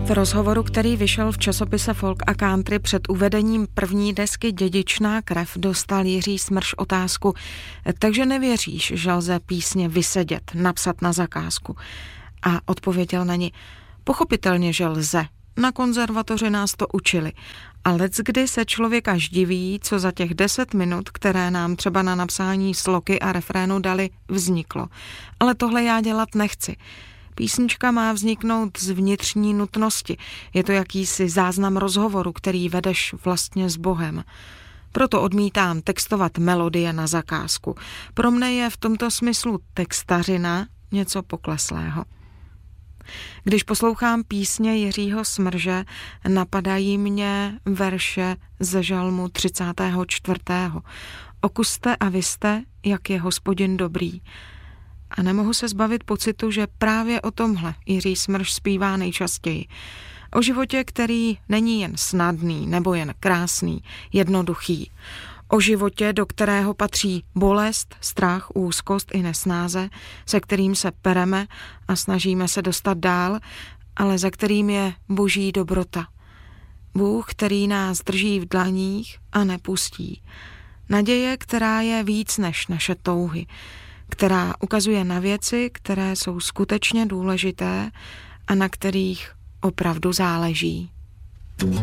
V rozhovoru, který vyšel v časopise Folk a Country před uvedením první desky Dědičná krev, dostal Jiří Smrš otázku: takže nevěříš, že lze písně vysedět, napsat na zakázku? A odpověděl na ni: pochopitelně, že lze. Na konzervatoři nás to učili. A leckdy se člověk až diví, co za těch 10 minut, které nám třeba na napsání sloky a refrénu dali, vzniklo. Ale tohle já dělat nechci. Písnička má vzniknout z vnitřní nutnosti. Je to jakýsi záznam rozhovoru, který vedeš vlastně s Bohem. Proto odmítám textovat melodie na zakázku. Pro mne je v tomto smyslu textařina něco pokleslého. Když poslouchám písně Jiřího Smrže, napadají mě verše ze žalmu 34. Okuste a vyste, jak je Hospodin dobrý. A nemohu se zbavit pocitu, že právě o tomhle Jiří Smrž zpívá nejčastěji. O životě, který není jen snadný nebo jen krásný, jednoduchý. O životě, do kterého patří bolest, strach, úzkost i nesnáze, se kterým se pereme a snažíme se dostat dál, ale za kterým je boží dobrota. Bůh, který nás drží v dlaních a nepustí. Naděje, která je víc než naše touhy, která ukazuje na věci, které jsou skutečně důležité a na kterých opravdu záleží.